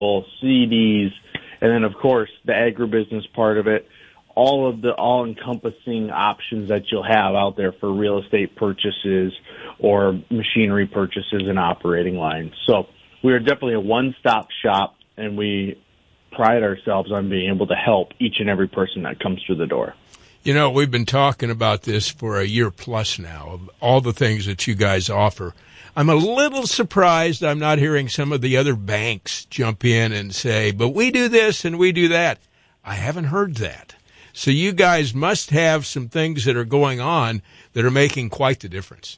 CDs, and then, of course, the agribusiness part of it, all of the all-encompassing options that you'll have out there for real estate purchases or machinery purchases and operating lines. So we are definitely a one-stop shop, and we pride ourselves on being able to help each and every person that comes through the door. You know, we've been talking about this for a year plus now, of all the things that you guys offer. I'm a little surprised I'm not hearing some of the other banks jump in and say, but we do this and we do that. I haven't heard that. So you guys must have some things that are going on that are making quite the difference.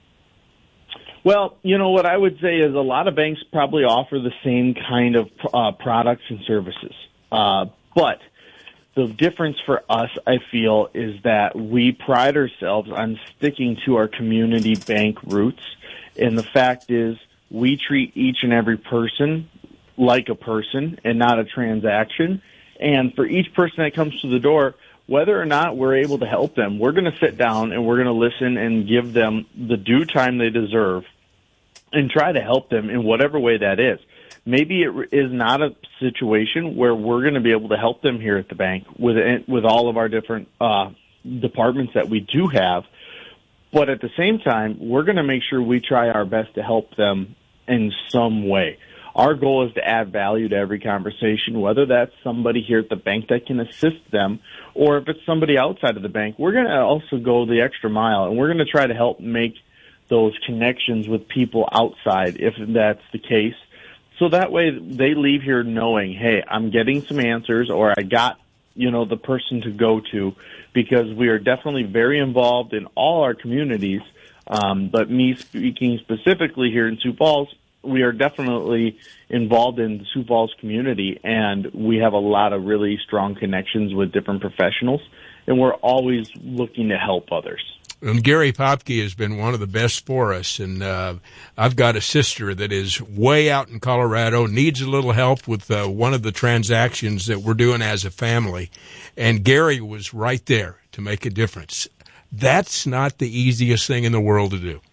Well, you know, what I would say is a lot of banks probably offer the same kind of products and services. But the difference for us, I feel, is that we pride ourselves on sticking to our community bank roots. And the fact is, we treat each and every person like a person and not a transaction. And for each person that comes to the door, whether or not we're able to help them, we're going to sit down and we're going to listen and give them the due time they deserve and try to help them in whatever way that is. Maybe it is not a situation where we're going to be able to help them here at the bank with all of our different departments that we do have. But at the same time, we're going to make sure we try our best to help them in some way. Our goal is to add value to every conversation, whether that's somebody here at the bank that can assist them, or if it's somebody outside of the bank. We're going to also go the extra mile, and we're going to try to help make those connections with people outside, if that's the case. So that way they leave here knowing, hey, I'm getting some answers, or I got, you know, the person to go to, because we are definitely very involved in all our communities. But me speaking specifically here in Sioux Falls, we are definitely involved in the Sioux Falls community, and we have a lot of really strong connections with different professionals, and we're always looking to help others. And Gary Popke has been one of the best for us, and I've got a sister that is way out in Colorado, needs a little help with one of the transactions that we're doing as a family, and Gary was right there to make a difference. That's not the easiest thing in the world to do.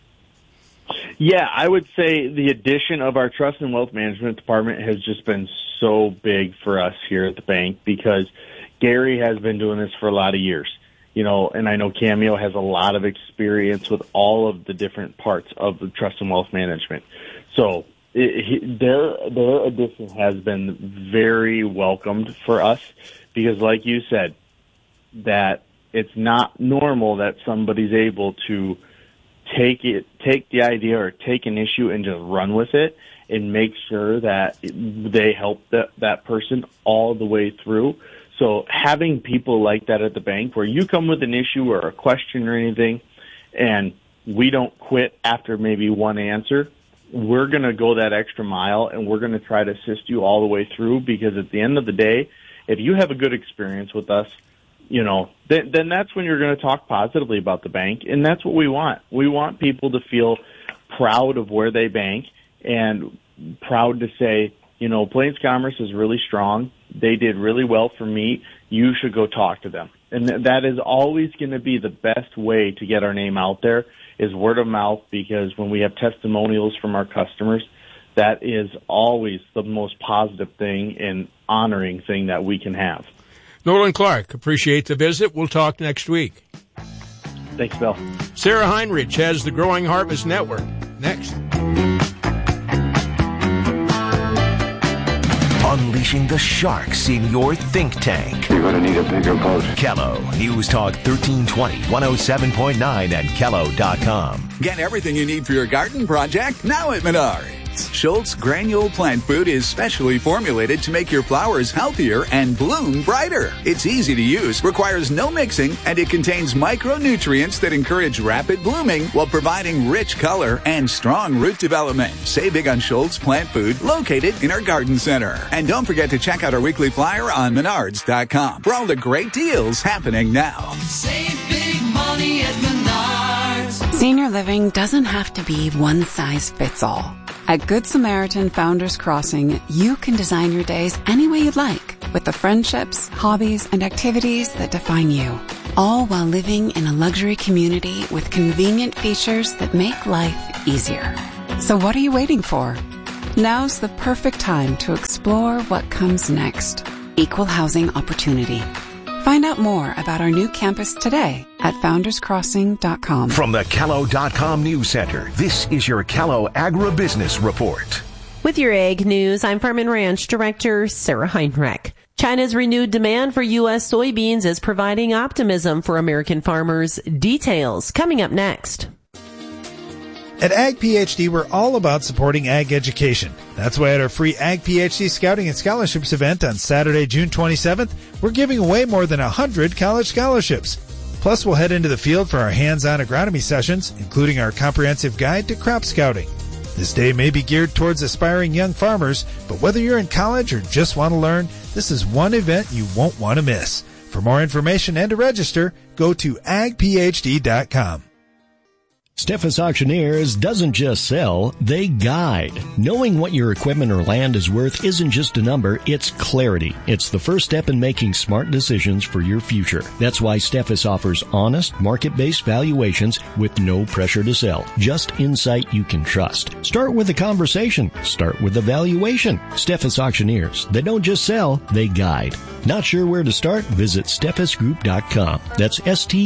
Yeah, I would say the addition of our Trust and Wealth Management Department has just been so big for us here at the bank, because Gary has been doing this for a lot of years. You know, and I know Cameo has a lot of experience with all of the different parts of the Trust and Wealth Management. So their addition has been very welcomed for us, because like you said, that it's not normal that somebody's able to take the idea or take an issue and just run with it and make sure that they help that person all the way through. So having people like that at the bank, where you come with an issue or a question or anything, and we don't quit after maybe one answer, we're going to go that extra mile, and we're going to try to assist you all the way through, because at the end of the day, if you have a good experience with us, you know, then that's when you're going to talk positively about the bank, and that's what we want. We want people to feel proud of where they bank and proud to say, you know, Plains Commerce is really strong. They did really well for me. You should go talk to them. And that is always going to be the best way to get our name out there, is word of mouth, because when we have testimonials from our customers, that is always the most positive thing and honoring thing that we can have. Nolan Clark, appreciate the visit. We'll talk next week. Thanks, Bill. Sarah Heinrich has the Growing Harvest Network. Next. Unleashing the sharks in your think tank. You're going to need a bigger boat. Kello News Talk 1320, 107.9 and Kello.com. Get everything you need for your garden project now at Menards. Schultz Granule Plant Food is specially formulated to make your flowers healthier and bloom brighter. It's easy to use, requires no mixing, and it contains micronutrients that encourage rapid blooming while providing rich color and strong root development. Save big on Schultz Plant Food, located in our garden center. And don't forget to check out our weekly flyer on Menards.com for all the great deals happening now. Save big money at Menards. Senior living doesn't have to be one size fits all. At Good Samaritan Founders Crossing, you can design your days any way you'd like, with the friendships, hobbies, and activities that define you, all while living in a luxury community with convenient features that make life easier. So what are you waiting for? Now's the perfect time to explore what comes next. Equal housing opportunity. Find out more about our new campus today at founderscrossing.com. From the Callow.com News Center, this is your Callow Agribusiness Report. With your ag news, I'm Farm and Ranch Director Sarah Heinrich. China's renewed demand for U.S. soybeans is providing optimism for American farmers. Details coming up next. At Ag PhD, we're all about supporting ag education. That's why at our free Ag PhD Scouting and Scholarships event on Saturday, June 27th, we're giving away more than 100 college scholarships. Plus, we'll head into the field for our hands-on agronomy sessions, including our comprehensive guide to crop scouting. This day may be geared towards aspiring young farmers, but whether you're in college or just want to learn, this is one event you won't want to miss. For more information and to register, go to agphd.com. Steffes Auctioneers doesn't just sell, they guide. Knowing what your equipment or land is worth isn't just a number, it's clarity. It's the first step in making smart decisions for your future. That's why Steffes offers honest, market-based valuations with no pressure to sell. Just insight you can trust. Start with a conversation. Start with a valuation. Steffes Auctioneers. They don't just sell, they guide. Not sure where to start? Visit steffesgroup.com. That's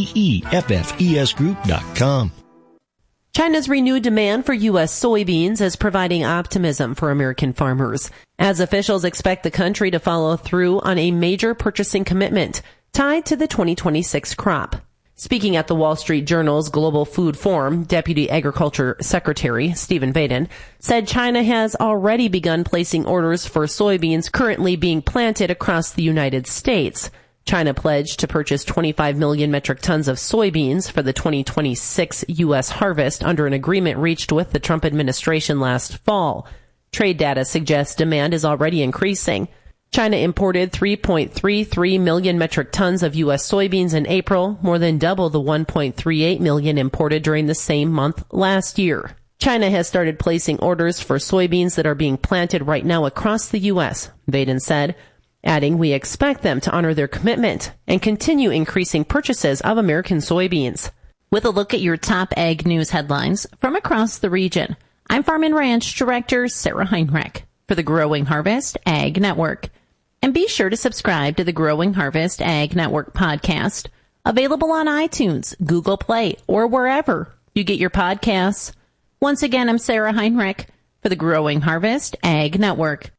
STEFFES group.com. China's renewed demand for U.S. soybeans is providing optimism for American farmers, as officials expect the country to follow through on a major purchasing commitment tied to the 2026 crop. Speaking at the Wall Street Journal's Global Food Forum, Deputy Agriculture Secretary Stephen Vaden said China has already begun placing orders for soybeans currently being planted across the United States. China pledged to purchase 25 million metric tons of soybeans for the 2026 U.S. harvest under an agreement reached with the Trump administration last fall. Trade data suggests demand is already increasing. China imported 3.33 million metric tons of U.S. soybeans in April, more than double the 1.38 million imported during the same month last year. China has started placing orders for soybeans that are being planted right now across the U.S., Vaden said, adding, we expect them to honor their commitment and continue increasing purchases of American soybeans. With a look at your top ag news headlines from across the region, I'm Farm and Ranch Director Sarah Heinrich for the Growing Harvest Ag Network. And be sure to subscribe to the Growing Harvest Ag Network podcast, available on iTunes, Google Play, or wherever you get your podcasts. Once again, I'm Sarah Heinrich for the Growing Harvest Ag Network.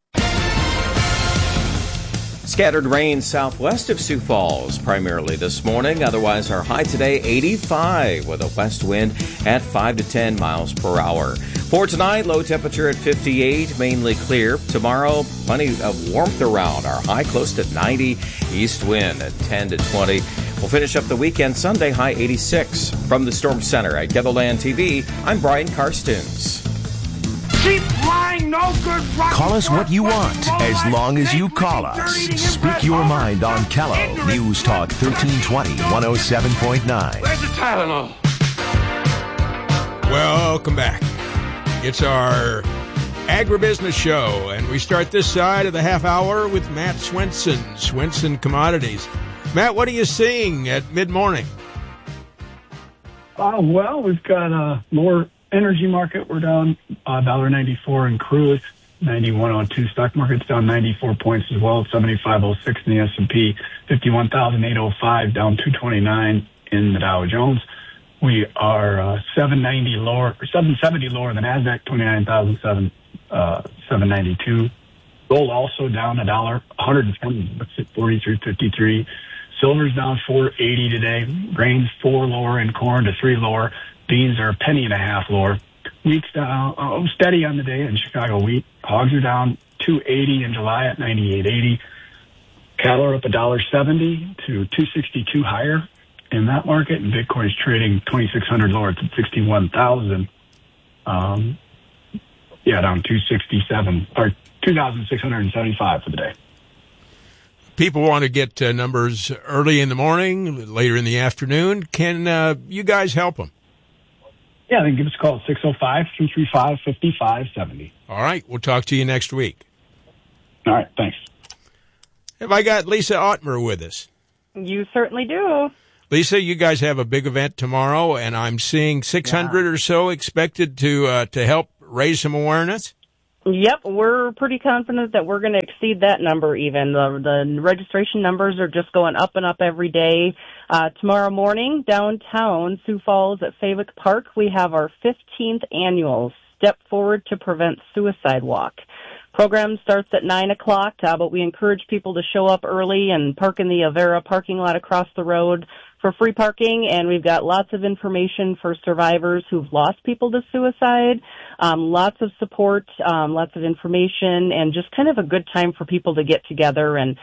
Scattered rain southwest of Sioux Falls primarily this morning. Otherwise, our high today, 85, with a west wind at 5 to 10 miles per hour. For tonight, low temperature at 58, mainly clear. Tomorrow, plenty of warmth around. Our high close to 90, east wind at 10 to 20. We'll finish up the weekend Sunday, high 86. From the Storm Center at Ghettoland TV, I'm Brian Karstens. Keep flying, no good rock. Call us what you want, as long as you call us. Speak your mind on Callow. News Talk 1320, 107.9. Where's the Tylenol? Welcome back. It's our agribusiness show, and we start this side of the half hour with Matt Swenson, Swenson Commodities. Matt, what are you seeing at mid-morning? Well, we've got a lower energy market. We're down $1.94 in crude, 91.02. Stock market's down 94 points as well, 75.06 in the S&P, 51,805, down 229 in the Dow Jones. We are 770 lower than NASDAQ, 29,792. Gold also down $1, 143.53. Silver's down $4.80 today. Grains 4 lower, and corn to 3 lower. Beans are $0.015 lower. Wheat's down steady on the day in Chicago wheat. Hogs are down $2.80 in July at $98.80. Cattle are up $1.70 to $262 higher in that market, and Bitcoin is trading 2,600 lower. It's at 61,000. Down 267 or 2,675 for the day. People want to get numbers early in the morning, later in the afternoon. Can you guys help them? Yeah, then give us a call at 605-235-5570. All right, we'll talk to you next week. All right, thanks. Have I got Lisa Ottmer with us? You certainly do. Lisa, you guys have a big event tomorrow, and I'm seeing 600 or so expected to help raise some awareness. Yep, we're pretty confident that we're going to exceed that number even. The registration numbers are just going up and up every day. Tomorrow morning, downtown Sioux Falls at Faywick Park, we have our 15th annual Step Forward to Prevent Suicide Walk. Program starts at 9 o'clock, but we encourage people to show up early and park in the Avera parking lot across the road for free parking, and we've got lots of information for survivors who've lost people to suicide, lots of support, lots of information, and just kind of a good time for people to get together and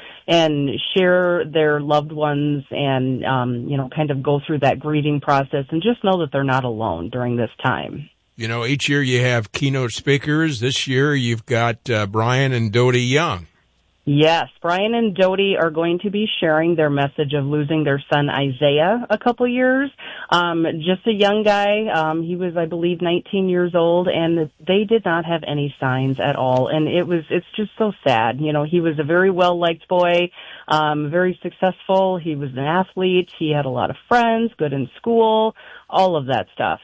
share their loved ones and, kind of go through that grieving process and just know that they're not alone during this time. You know, each year you have keynote speakers. This year you've got Brian and Dodie Young. Yes, Brian and Dodie are going to be sharing their message of losing their son Isaiah a couple years. Just a young guy. He was, I believe, 19 years old, and they did not have any signs at all. And it's just so sad. You know, he was a very well-liked boy, very successful. He was an athlete. He had a lot of friends, good in school, all of that stuff.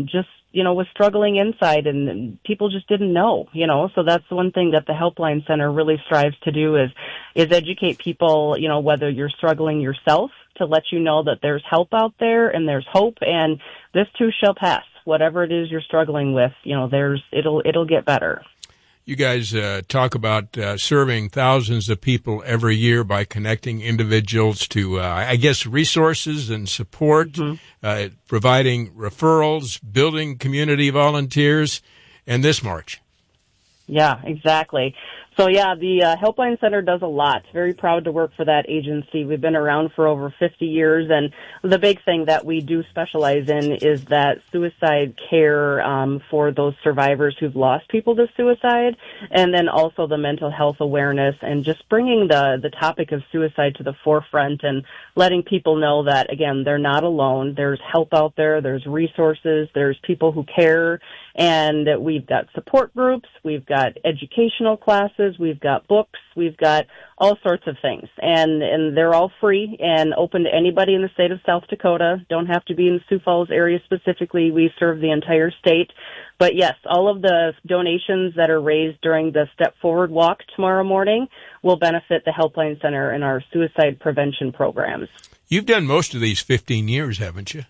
Was struggling inside, and people just didn't know, so that's the one thing that the Helpline Center really strives to do is educate people, whether you're struggling yourself, to let you know that there's help out there and there's hope, and this too shall pass. Whatever it is you're struggling with, it'll get better. You guys talk about serving thousands of people every year by connecting individuals to, resources and support, providing referrals, building community volunteers, and this March. Yeah, exactly. So, the Helpline Center does a lot. Very proud to work for that agency. We've been around for over 50 years, and the big thing that we do specialize in is that suicide care for those survivors who've lost people to suicide, and then also the mental health awareness and just bringing the topic of suicide to the forefront and letting people know that, again, they're not alone. There's help out there. There's resources. There's people who care, and we've got support groups. We've got educational classes. We've got books. We've got all sorts of things. And they're all free and open to anybody in the state of South Dakota. Don't have to be in the Sioux Falls area specifically. We serve the entire state. But yes, all of the donations that are raised during the Step Forward Walk tomorrow morning will benefit the Helpline Center and our suicide prevention programs. You've done most of these 15 years, haven't you?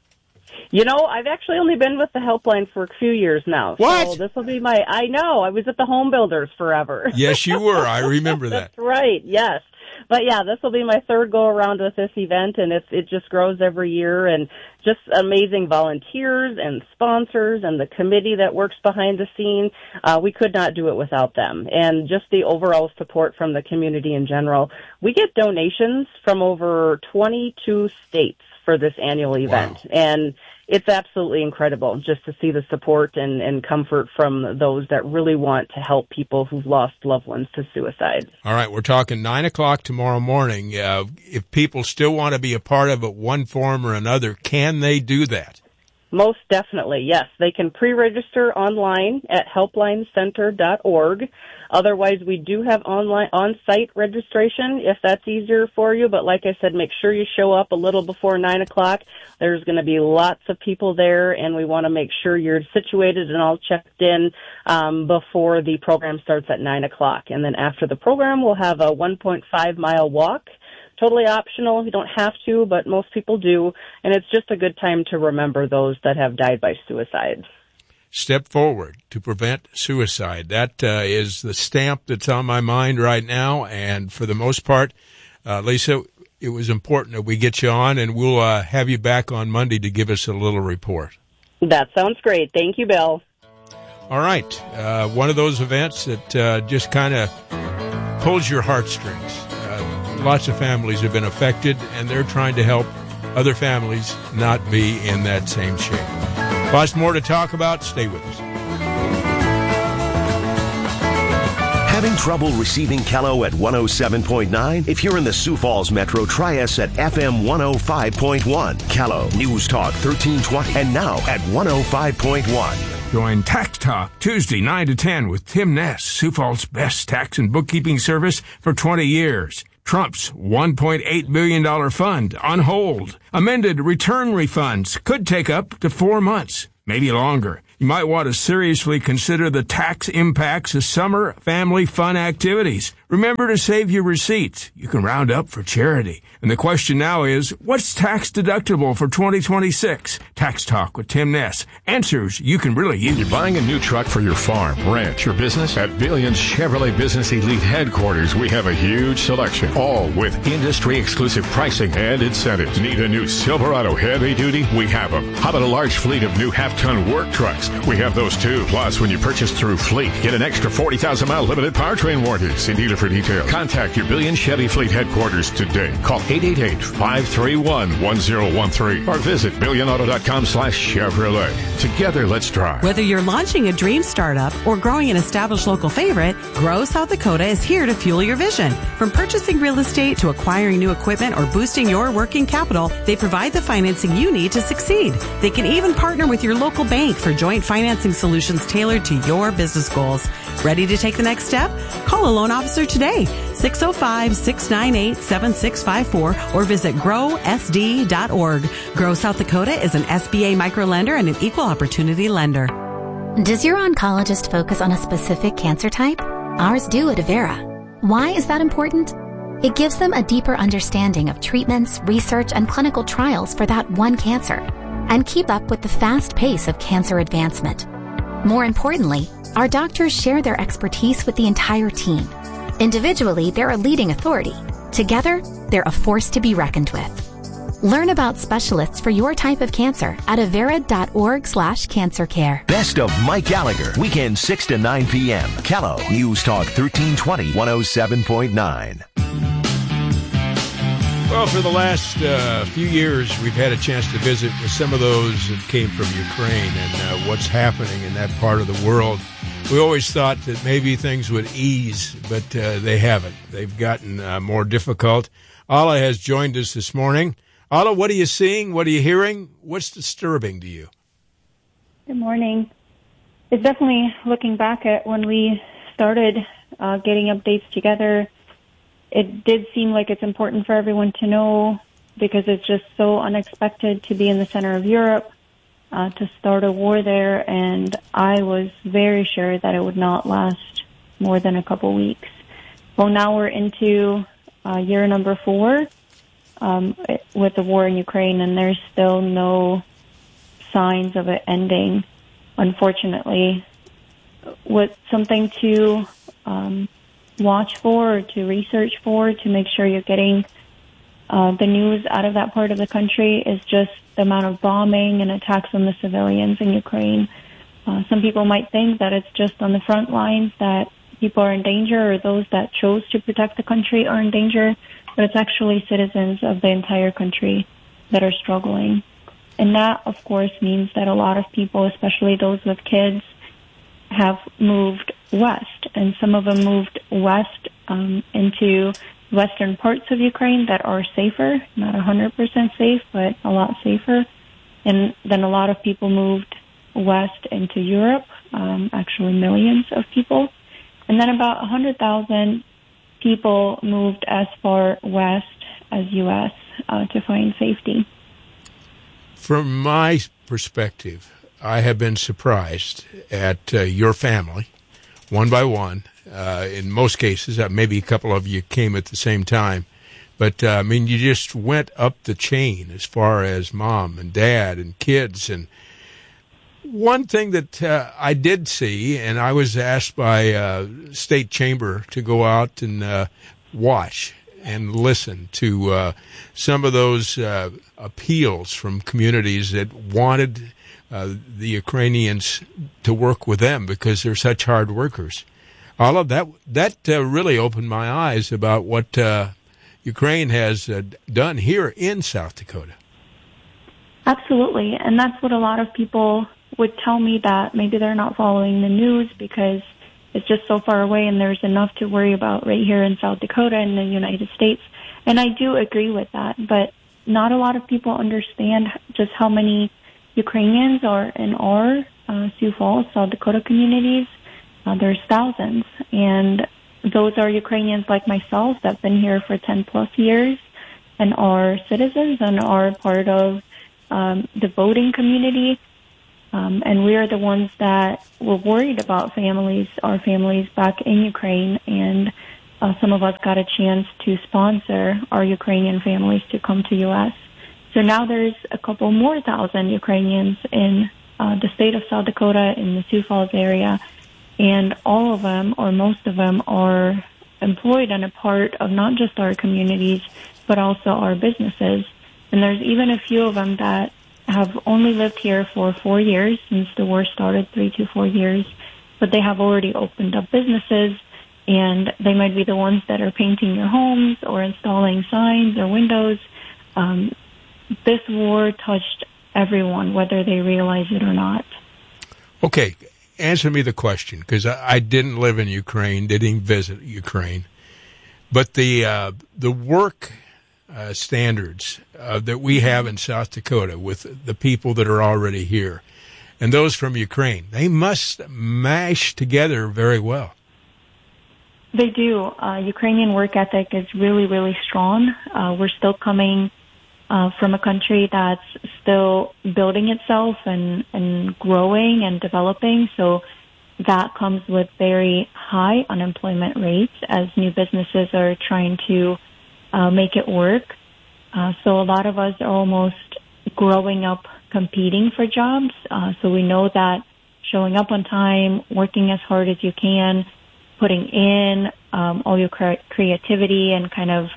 I've actually only been with the Helpline for a few years now. What? So this will be I was at the Home Builders forever. Yes, you were. I remember that. That's right, yes. But this will be my third go around with this event, and it just grows every year, and just amazing volunteers and sponsors and the committee that works behind the scene. We could not do it without them, and just the overall support from the community in general. We get donations from over 22 states for this annual event. Wow. And it's absolutely incredible just to see the support and comfort from those that really want to help people who've lost loved ones to suicide. All right, we're talking 9 o'clock tomorrow morning. If people still want to be a part of it one form or another, can they do that? Most definitely, yes. They can pre-register online at helplinecenter.org. Otherwise, we do have on-site registration if that's easier for you. But like I said, make sure you show up a little before 9 o'clock. There's going to be lots of people there, and we want to make sure you're situated and all checked in before the program starts at 9 o'clock. And then after the program, we'll have a 1.5-mile walk. Totally optional. You don't have to, but most people do. And it's just a good time to remember those that have died by suicide. Step Forward to Prevent Suicide. That is the stamp that's on my mind right now. And for the most part, Lisa, it was important that we get you on, and we'll have you back on Monday to give us a little report. That sounds great. Thank you, Bill. All right. One of those events that just kind of pulls your heartstrings. Lots of families have been affected, and they're trying to help other families not be in that same shape. Lots more to talk about. Stay with us. Having trouble receiving Kello at 107.9? If you're in the Sioux Falls Metro, try us at FM 105.1. Kello News Talk 1320, and now at 105.1. Join Tax Talk Tuesday 9 to 10 with Tim Ness, Sioux Falls' best tax and bookkeeping service for 20 years. Trump's $1.8 billion fund on hold. Amended return refunds could take up to 4 months, maybe longer. You might want to seriously consider the tax impacts of summer family fun activities. Remember to save your receipts. You can round up for charity. And the question now is, what's tax deductible for 2026? Tax Talk with Tim Ness. Answers you can really use. You're buying a new truck for your farm, ranch, or business? At Billions Chevrolet Business Elite Headquarters, we have a huge selection, all with industry-exclusive pricing and incentives. Need a new Silverado heavy duty? We have them. How about a large fleet of new half-ton work trucks? We have those too. Plus, when you purchase through Fleet, get an extra 40,000-mile limited powertrain warranty. See dealer for details. Contact your Billions Chevy Fleet Headquarters today. Call 888-531-1013 or visit billionauto.com/Chevrolet. Together, let's drive. Whether you're launching a dream startup or growing an established local favorite, Grow South Dakota is here to fuel your vision. From purchasing real estate to acquiring new equipment or boosting your working capital, they provide the financing you need to succeed. They can even partner with your local bank for joint financing solutions tailored to your business goals. Ready to take the next step? Call a loan officer today, 605-698-7654, or visit growsd.org. Grow South Dakota is an SBA microlender and an equal opportunity lender. Does your oncologist focus on a specific cancer type? Ours do at Avera. Why is that important? It gives them a deeper understanding of treatments, research, and clinical trials for that one cancer, and keep up with the fast pace of cancer advancement. More importantly, our doctors share their expertise with the entire team. Individually, they're a leading authority. Together, they're a force to be reckoned with. Learn about specialists for your type of cancer at avera.org/cancercare. Best of Mike Gallagher, weekend 6 to 9 p.m. Callow, News Talk 1320, 107.9. Well, for the last few years, we've had a chance to visit with some of those that came from Ukraine and what's happening in that part of the world. We always thought that maybe things would ease, but they haven't. They've gotten more difficult. Alla has joined us this morning. Alla, what are you seeing? What are you hearing? What's disturbing to you? Good morning. It's definitely looking back at when we started getting updates together. It did seem like it's important for everyone to know because it's just so unexpected to be in the center of Europe, to start a war there, and I was very sure that it would not last more than a couple weeks. Well, now we're into year number 4 with the war in Ukraine, and there's still no signs of it ending, unfortunately. What's something to watch for or to research for to make sure you're getting the news out of that part of the country is just the amount of bombing and attacks on the civilians in Ukraine. Some people might think that it's just on the front lines that people are in danger or those that chose to protect the country are in danger, but it's actually citizens of the entire country that are struggling. And that, of course, means that a lot of people, especially those with kids, have moved west, and some of them moved west into western parts of Ukraine that are safer, not 100% safe, but a lot safer. And then a lot of people moved west into Europe, actually millions of people. And then about 100,000 people moved as far west as U.S. To find safety. From my perspective, I have been surprised at your family, one by one. In most cases, maybe a couple of you came at the same time. But, I mean, you just went up the chain as far as mom and dad and kids. And one thing that I did see, and I was asked by State Chamber to go out and watch and listen to some of those appeals from communities that wanted the Ukrainians to work with them because they're such hard workers. All of that really opened my eyes about what Ukraine has done here in South Dakota. Absolutely, and that's what a lot of people would tell me, that maybe they're not following the news because it's just so far away and there's enough to worry about right here in South Dakota and the United States. And I do agree with that, but not a lot of people understand just how many Ukrainians are in our Sioux Falls, South Dakota communities. There's thousands, and those are Ukrainians like myself that have been here for 10 plus years and are citizens and are part of the voting community. And we are the ones that were worried about our families back in Ukraine, and some of us got a chance to sponsor our Ukrainian families to come to U.S. So now there's a couple more thousand Ukrainians in the state of South Dakota, in the Sioux Falls area, and all of them, or most of them, are employed and a part of not just our communities, but also our businesses. And there's even a few of them that have only lived here for 4 years, since the war started, 3 to 4 years, but they have already opened up businesses, and they might be the ones that are painting your homes or installing signs or windows. This war touched everyone, whether they realize it or not. Okay, answer me the question, because I didn't live in Ukraine, didn't even visit Ukraine, but the work standards that we have in South Dakota with the people that are already here and those from Ukraine, they must mash together very well. They do. Ukrainian work ethic is really, really strong. We're still coming from a country that's still building itself and growing and developing. So that comes with very high unemployment rates as new businesses are trying to make it work. So a lot of us are almost growing up competing for jobs. So we know that showing up on time, working as hard as you can, putting in all your creativity and kind of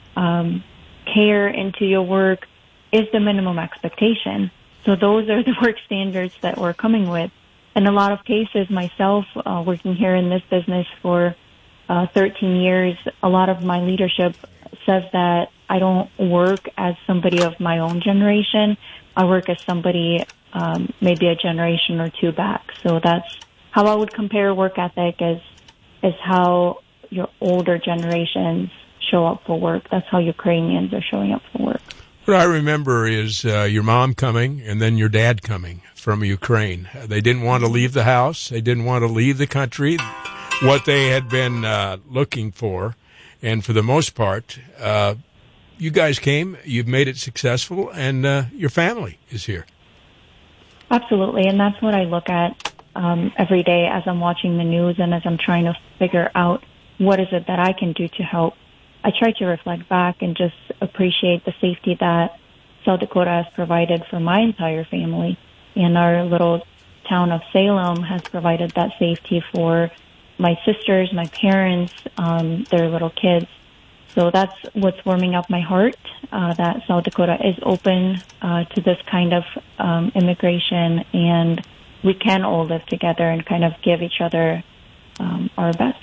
care into your work is the minimum expectation. So those are the work standards that we're coming with. In a lot of cases, myself, working here in this business for 13 years, a lot of my leadership says that I don't work as somebody of my own generation. I work as somebody maybe a generation or two back. So that's how I would compare work ethic is how your older generations show up for work. That's how Ukrainians are showing up for work. What I remember is your mom coming and then your dad coming from Ukraine. They didn't want to leave the house. They didn't want to leave the country, what they had been looking for. And for the most part, you guys came, you've made it successful, and your family is here. Absolutely, and that's what I look at every day as I'm watching the news and as I'm trying to figure out what is it that I can do to help. I try to reflect back and just appreciate the safety that South Dakota has provided for my entire family. And our little town of Salem has provided that safety for my sisters, my parents, their little kids. So that's what's warming up my heart, that South Dakota is open to this kind of immigration, and we can all live together and kind of give each other our best.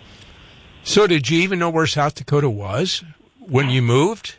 So did you even know where South Dakota was when you moved?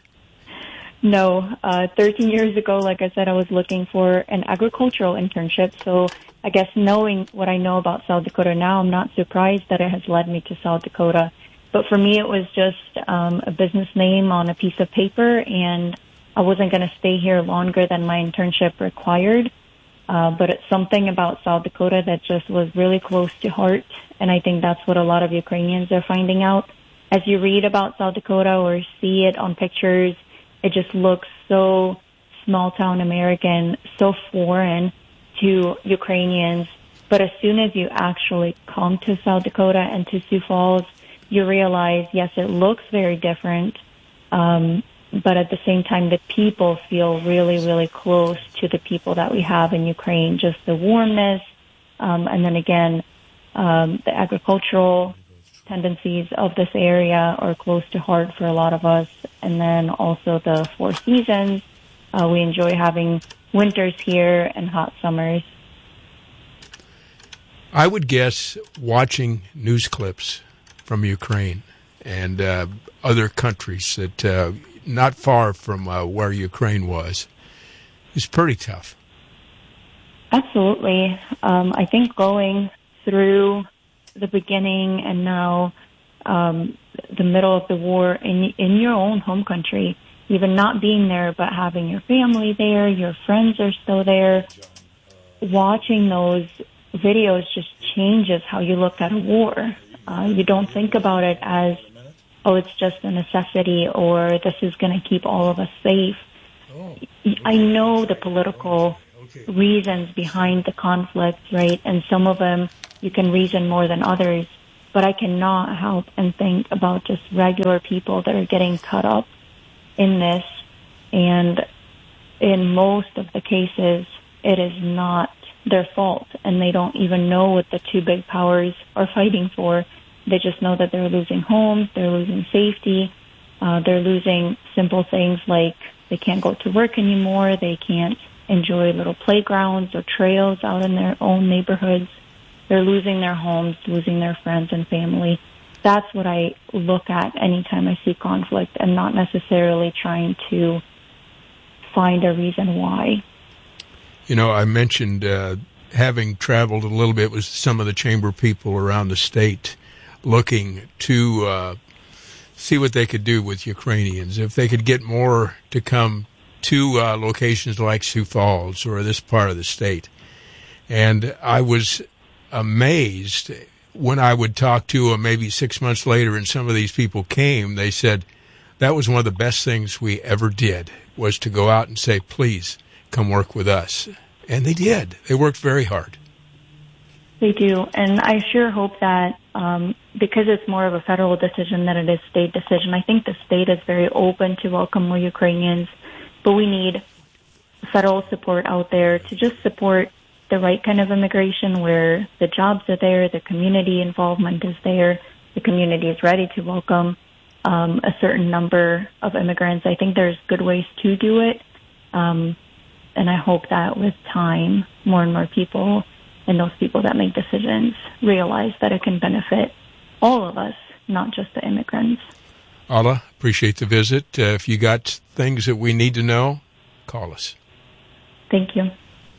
No. 13 years ago, like I said, I was looking for an agricultural internship. So I guess knowing what I know about South Dakota now, I'm not surprised that it has led me to South Dakota. But for me, it was just a business name on a piece of paper, and I wasn't going to stay here longer than my internship required. But it's something about South Dakota that just was really close to heart, and I think that's what a lot of Ukrainians are finding out. As you read about South Dakota or see it on pictures, it just looks so small-town American, so foreign to Ukrainians. But as soon as you actually come to South Dakota and to Sioux Falls, you realize, yes, it looks very different, but at the same time, the people feel really, really close to the people that we have in Ukraine, just the warmness, and then again, the agricultural tendencies of this area are close to heart for a lot of us, and then also the 4 seasons. We enjoy having winters here and hot summers. I would guess watching news clips from Ukraine and other countries that not far from where Ukraine was is pretty tough. Absolutely. I think going through the beginning and now the middle of the war in your own home country, even not being there but having your family there, your friends are still there, watching those videos just changes how you look at a war. You don't think about it as, oh, it's just a necessity or this is going to keep all of us safe. I know the political reasons behind the conflict, right? And some of them you can reason more than others. But I cannot help and think about just regular people that are getting caught up in this. And in most of the cases, it is not their fault. And they don't even know what the two big powers are fighting for. They just know that they're losing homes, they're losing safety, they're losing simple things like they can't go to work anymore, they can't enjoy little playgrounds or trails out in their own neighborhoods. They're losing their homes, losing their friends and family. That's what I look at anytime I see conflict, and not necessarily trying to find a reason why. You know, I mentioned having traveled a little bit with some of the chamber people around the state, looking to see what they could do with Ukrainians. If they could get more to come to locations like Sioux Falls or this part of the state. And I was amazed when I would talk to them maybe 6 months later and some of these people came, they said, that was one of the best things we ever did, was to go out and say, please come work with us. And they did. They worked very hard. They do. And I sure hope that because it's more of a federal decision than it is state decision, I think the state is very open to welcome more Ukrainians, but we need federal support out there to just support the right kind of immigration where the jobs are there, the community involvement is there, the community is ready to welcome a certain number of immigrants. I think there's good ways to do it, and I hope that with time, more and more people and those people that make decisions realize that it can benefit all of us, not just the immigrants. Alla, appreciate the visit. If you got things that we need to know, call us. Thank you.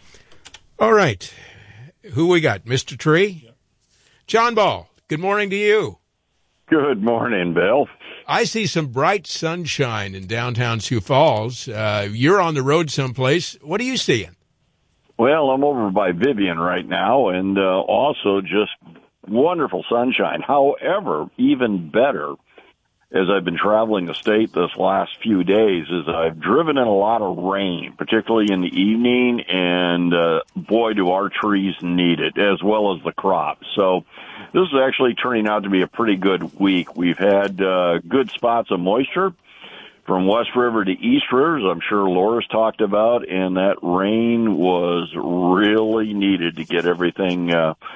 All right. Who we got? Mr. Tree? Yeah. John Ball, good morning to you. Good morning, Bill. I see some bright sunshine in downtown Sioux Falls. You're on the road someplace. What are you seeing? Well, I'm over by Vivian right now, and also just wonderful sunshine. However, even better, as I've been traveling the state this last few days, is I've driven in a lot of rain, particularly in the evening, and boy, do our trees need it, as well as the crops. So this is actually turning out to be a pretty good week. We've had good spots of moisture from West River to East River, as I'm sure Laura's talked about, and that rain was really needed to get everything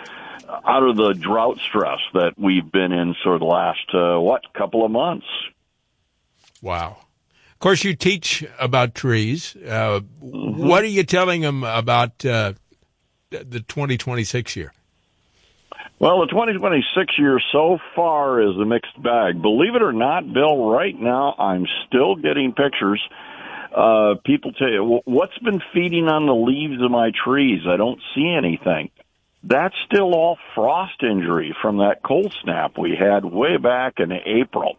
out of the drought stress that we've been in for the last, couple of months. Wow. Of course, you teach about trees. What are you telling them about the 2026 year? Well, the 2026 year so far is a mixed bag. Believe it or not, Bill, right now I'm still getting pictures. People tell you, what's been feeding on the leaves of my trees? I don't see anything. That's still all frost injury from that cold snap we had way back in April.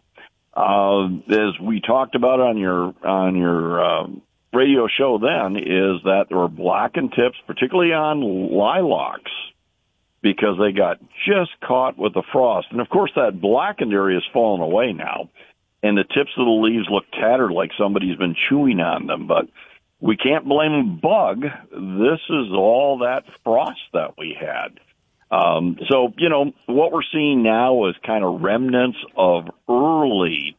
As we talked about on your radio show then, is that there were blackened tips, particularly on lilacs, because they got just caught with the frost. And, of course, that blackened area has fallen away now, and the tips of the leaves look tattered like somebody's been chewing on them. But we can't blame bug. This is all that frost that we had. So, what we're seeing now is kind of remnants of early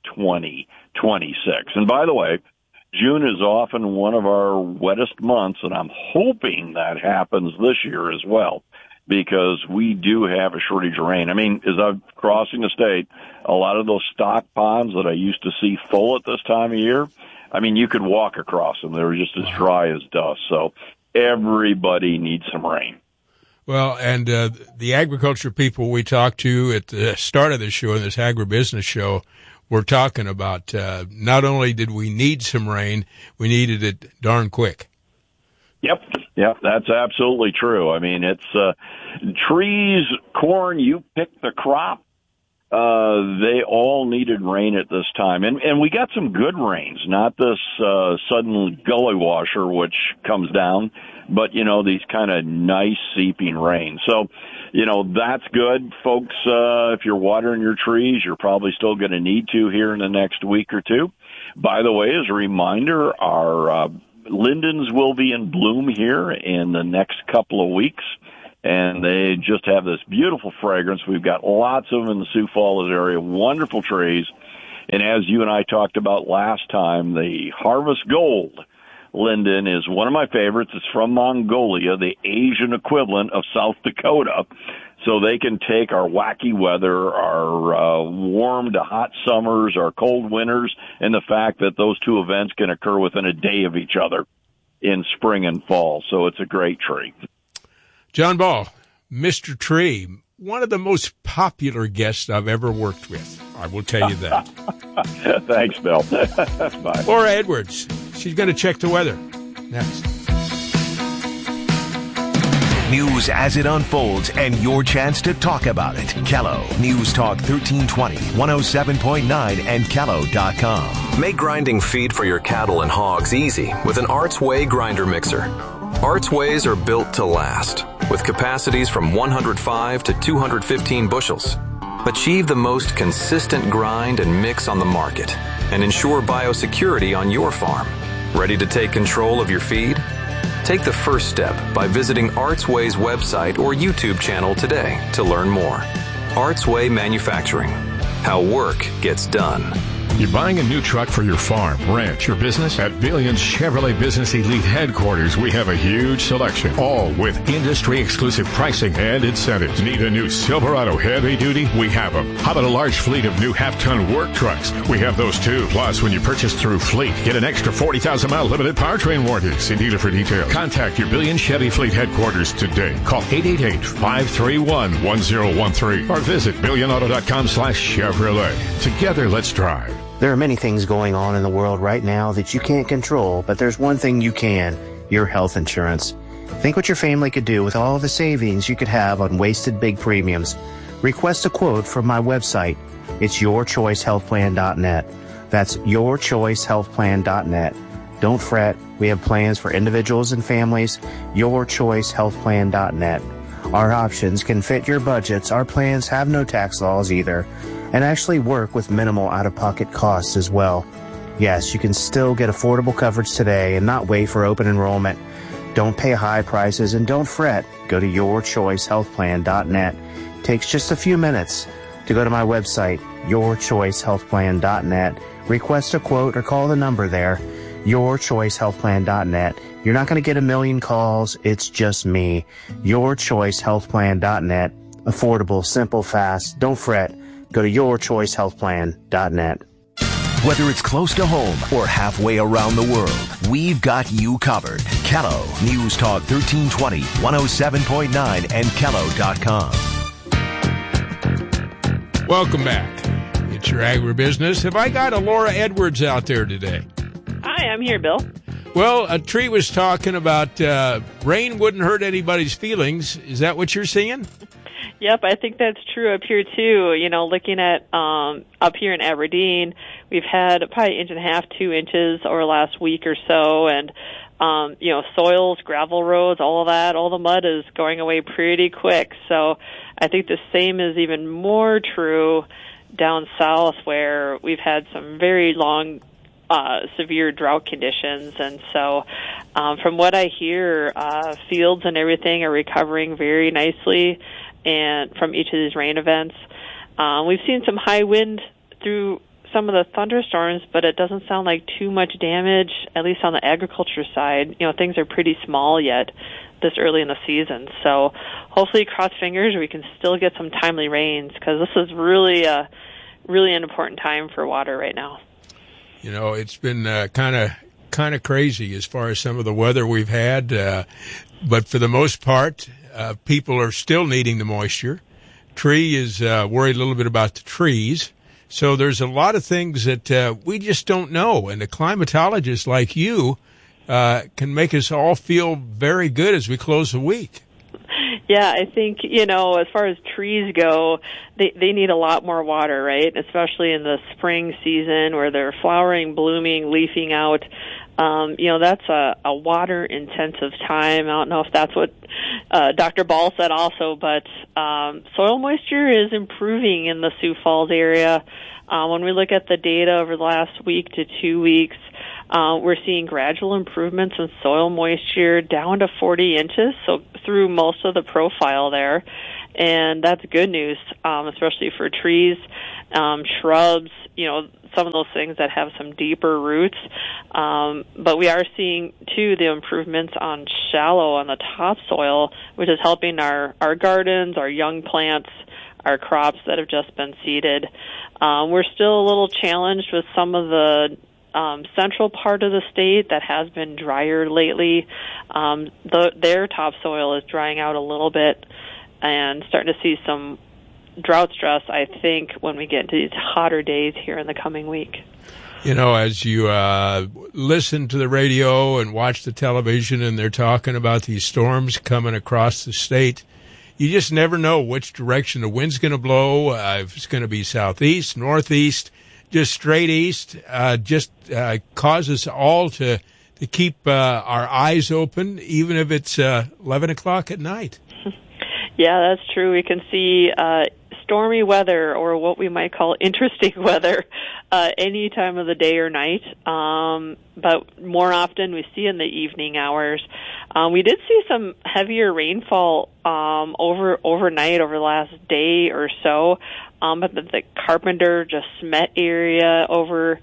2026. And by the way, June is often one of our wettest months, and I'm hoping that happens this year as well, because we do have a shortage of rain. I mean, as I'm crossing the state, a lot of those stock ponds that I used to see full at this time of year, I mean, you could walk across them. They were just as dry as dust. So everybody needs some rain. Well, and the agriculture people we talked to at the start of the show, in this agribusiness show, were talking about not only did we need some rain, we needed it darn quick. Yep, that's absolutely true. I mean, it's trees, corn, you pick the crop. They all needed rain at this time. And we got some good rains, not this sudden gully washer which comes down, but, these kind of nice seeping rain. So, that's good. Folks, if you're watering your trees, you're probably still going to need to here in the next week or two. By the way, as a reminder, our Lindens will be in bloom here in the next couple of weeks, and they just have this beautiful fragrance. We've got lots of them in the Sioux Falls area, wonderful trees. And as you and I talked about last time, the Harvest Gold linden is one of my favorites. It's from Mongolia, the Asian equivalent of South Dakota. So they can take our wacky weather, our warm to hot summers, our cold winters, and the fact that those two events can occur within a day of each other in spring and fall. So it's a great tree. John Ball, Mr. Tree, one of the most popular guests I've ever worked with. I will tell you that. Thanks, Bill. Bye. Laura Edwards, she's going to check the weather. Next. News as it unfolds and your chance to talk about it. Kello News Talk 1320, 107.9 and Kello.com. Make grinding feed for your cattle and hogs easy with an Arts Way grinder mixer. Arts Ways are built to last with capacities from 105 to 215 bushels. Achieve the most consistent grind and mix on the market and ensure biosecurity on your farm. Ready to take control of your feed? Take the first step by visiting Artsway's website or YouTube channel today to learn more. Artsway Manufacturing. How work gets done. You're buying a new truck for your farm, ranch, or business? At Billions Chevrolet Business Elite Headquarters, we have a huge selection, all with industry-exclusive pricing and incentives. Need a new Silverado heavy duty? We have them. How about a large fleet of new half-ton work trucks? We have those too. Plus, when you purchase through Fleet, get an extra 40,000-mile limited powertrain warranty. See dealer for details. Contact your Billions Chevy Fleet Headquarters today. Call 888-531-1013 or visit billionauto.com/Chevrolet. Together, let's drive. There are many things going on in the world right now that you can't control, but there's one thing you can, your health insurance. Think what your family could do with all the savings you could have on wasted big premiums. Request a quote from my website. It's yourchoicehealthplan.net. That's yourchoicehealthplan.net. Don't fret. We have plans for individuals and families. Yourchoicehealthplan.net. Our options can fit your budgets. Our plans have no tax laws either, and actually work with minimal out-of-pocket costs as well. Yes, you can still get affordable coverage today and not wait for open enrollment. Don't pay high prices and don't fret. Go to yourchoicehealthplan.net. It takes just a few minutes to go to my website, yourchoicehealthplan.net. Request a quote or call the number there, yourchoicehealthplan.net. You're not going to get a million calls. It's just me. Yourchoicehealthplan.net. Affordable, simple, fast. Don't fret. Go to yourchoicehealthplan.net. Whether it's close to home or halfway around the world, we've got you covered. Kello News Talk 1320, 107.9 and Kello.com. Welcome back. It's your agribusiness. Have I got a Laura Edwards out there today? Hi, I'm here, Bill. Well, a tree was talking about rain wouldn't hurt anybody's feelings. Is that what you're seeing? Yep, I think that's true up here, too. You know, looking at up here in Aberdeen, we've had probably 1.5 inches, 2 inches over the last week or so, and, you know, soils, gravel roads, all of that, all the mud is going away pretty quick. So I think the same is even more true down south where we've had some very long severe drought conditions, and so from what I hear, fields and everything are recovering very nicely and from each of these rain events. We've seen some high wind through some of the thunderstorms, but it doesn't sound like too much damage, at least on the agriculture side. You know, things are pretty small yet this early in the season. So hopefully, cross fingers, we can still get some timely rains, because this is really an important time for water right now. You know, it's been kind of crazy as far as some of the weather we've had, but for the most part, people are still needing the moisture. Tree is worried a little bit about the trees, so there's a lot of things that we just don't know, and a climatologist like you can make us all feel very good as we close the week. Yeah, I think, you know, as far as trees go, they need a lot more water, right? Especially in the spring season where they're flowering, blooming, leafing out. You know, that's a water-intensive time. I don't know if that's what Dr. Ball said also, but soil moisture is improving in the Sioux Falls area. When we look at the data over the last week to 2 weeks, We're seeing gradual improvements in soil moisture down to 40 inches, so through most of the profile there. And that's good news, especially for trees, shrubs, some of those things that have some deeper roots. But we are seeing, too, the improvements on shallow on the topsoil, which is helping our gardens, our young plants, our crops that have just been seeded. We're still a little challenged with some of the central part of the state that has been drier lately. Their topsoil is drying out a little bit and starting to see some drought stress, I think, when we get into these hotter days here in the coming week. As you listen to the radio and watch the television and they're talking about these storms coming across the state, you just never know which direction the wind's going to blow. If it's going to be southeast, northeast, just straight east, causes all to keep our eyes open, even if it's 11 o'clock at night. Yeah, that's true. We can see stormy weather, or what we might call interesting weather, any time of the day or night. But more often we see in the evening hours. We did see some heavier rainfall overnight over the last day or so. But the Carpenter, just Smet area over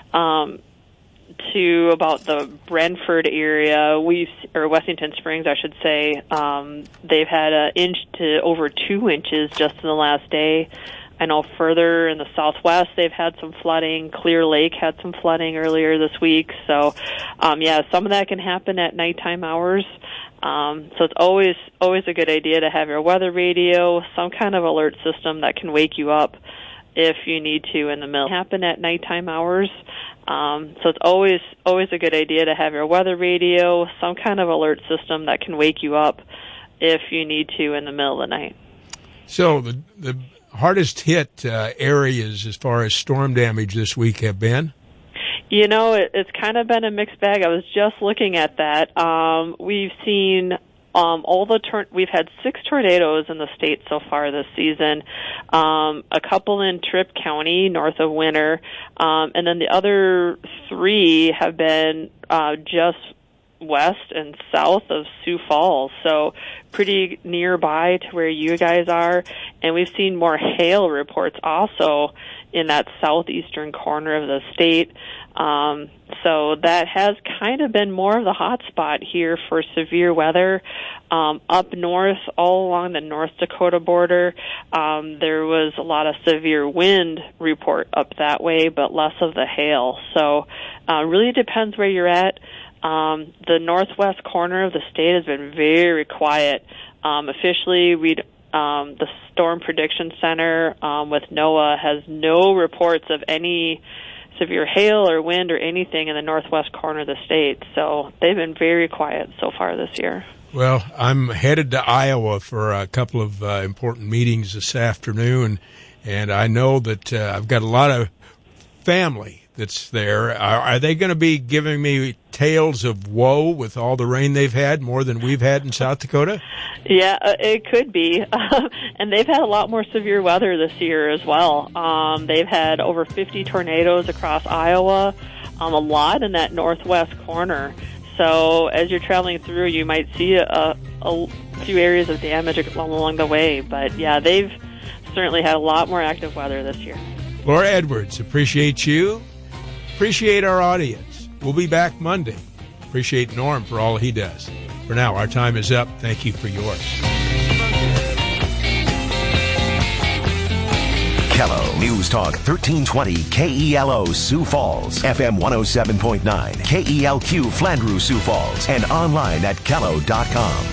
to about the Brentford area, or Wessington Springs, I should say, they've had 1 inch to over 2 inches just in the last day. I know further in the southwest they've had some flooding. Clear Lake had some flooding earlier this week. So, some of that can happen at nighttime hours. So it's always a good idea to have your weather radio, some kind of alert system that can wake you up if you need to in the middle. Happen at nighttime hours. So it's always a good idea to have your weather radio, some kind of alert system that can wake you up if you need to in the middle of the night. So the hardest hit areas as far as storm damage this week have been? It's kind of been a mixed bag. I was just looking at that. We've seen we've had 6 tornadoes in the state so far this season. A couple in Tripp County, north of Winter, and then the other 3 have been just west and south of Sioux Falls, so pretty nearby to where you guys are. And we've seen more hail reports also in that southeastern corner of the state. So that has kind of been more of the hot spot here for severe weather. Up north, all along the North Dakota border, there was a lot of severe wind report up that way, but less of the hail. So really depends where you're at. The northwest corner of the state has been very quiet. Officially, the Storm Prediction Center with NOAA has no reports of any severe hail or wind or anything in the northwest corner of the state. So they've been very quiet so far this year. Well, I'm headed to Iowa for a couple of important meetings this afternoon, and I know that I've got a lot of family that's there. Are they going to be giving me tales of woe with all the rain they've had, more than we've had in South Dakota? Yeah, it could be. And they've had a lot more severe weather this year as well. They've had over 50 tornadoes across Iowa, a lot in that northwest corner. So as you're traveling through, you might see a few areas of damage along the way. But yeah, they've certainly had a lot more active weather this year. Laura Edwards, appreciate you. Appreciate our audience. We'll be back Monday. Appreciate Norm for all he does. For now, our time is up. Thank you for yours. KELO News Talk 1320 KELO Sioux Falls, FM 107.9, KELQ Flandreau Sioux Falls, and online at KELO.com.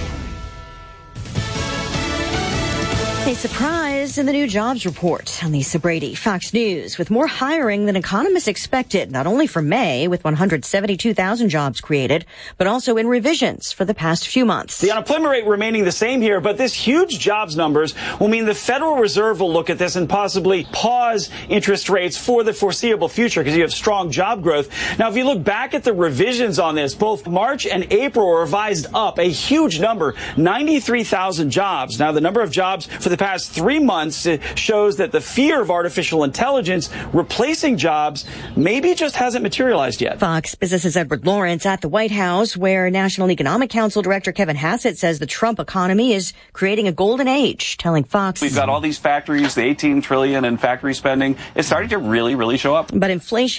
A surprise in the new jobs report. I'm Lisa Brady, Fox News, with more hiring than economists expected, not only for May, with 172,000 jobs created, but also in revisions for the past few months. The unemployment rate remaining the same here, but this huge jobs numbers will mean the Federal Reserve will look at this and possibly pause interest rates for the foreseeable future because you have strong job growth. Now, if you look back at the revisions on this, both March and April were revised up, a huge number, 93,000 jobs. Now, the number of jobs for the past 3 months shows that the fear of artificial intelligence replacing jobs maybe just hasn't materialized yet. Fox Business's Edward Lawrence at the White House, where National Economic Council Director Kevin Hassett says the Trump economy is creating a golden age, telling Fox, "We've got all these factories, the $18 trillion in factory spending. It's starting to really show up." But inflation